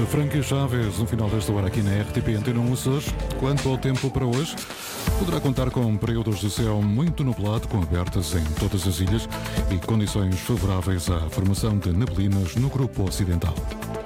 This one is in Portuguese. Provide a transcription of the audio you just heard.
Frankie Chaves, no final desta hora aqui na RTP Antena 1 Açores. Quanto ao tempo para hoje, poderá contar com períodos de céu muito nublado, com abertas em todas as ilhas e condições favoráveis à formação de neblinas no grupo ocidental.